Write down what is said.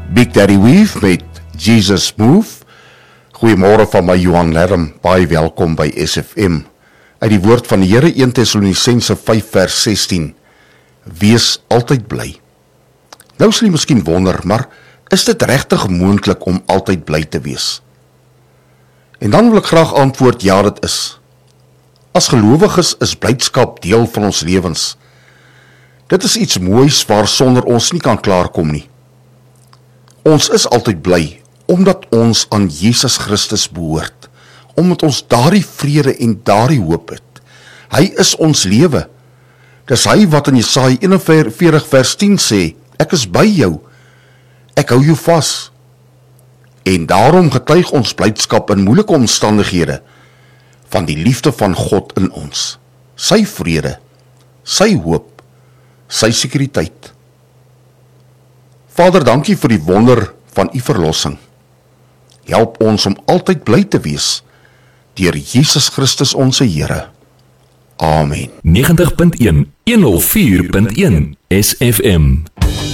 Big Daddy Weave met Jesus Move. Goeiemôre van my Johan Lerm, baie welkom by SFM. Uit die woord van die Here 1 Tessalonisense 5 vers 16. Wees altyd bly. Nou sal jy miskien wonder, maar is dit regtig moontlik om altyd bly te wees? En dan wil ek graag antwoord, ja, dit is. As gelowiges is blydskap deel van ons lewens. Dit is iets moois waarsonder ons nie kan klaarkom nie. Ons is altyd bly, omdat ons aan Jesus Christus behoort, omdat ons daardie vrede en daardie hoop het. Hy is ons lewe. Dis hy wat in Jesaja 41 vers 10 sê, ek is by jou, ek hou jou vas. En daarom getuig ons blydskap in moeilike omstandighede, van die liefde van God in ons, sy vrede, sy hoop, sy sekuriteit. Vader, dankie vir die wonder van u verlossing. Help ons om altyd bly te wees, deur Jesus Christus ons Here. Amen. 90.1 104.1 SFM